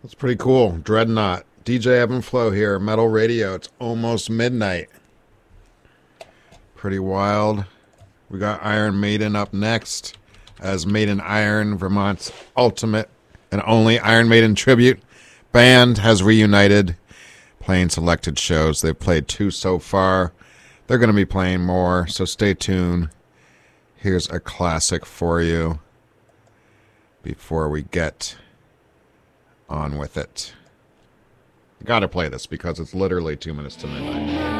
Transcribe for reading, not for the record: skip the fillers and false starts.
That's pretty cool. Dreadnought. DJ Evan Flow here, Metal Radio. It's almost midnight. Pretty wild. We got Iron Maiden up next as Maiden Iron, Vermont's ultimate and only Iron Maiden tribute band, has reunited, playing selected shows. They've played 2 so far. They're going to be playing more, so stay tuned. Here's a classic for you before we get on with it. Gotta play this because it's literally 2 minutes to midnight.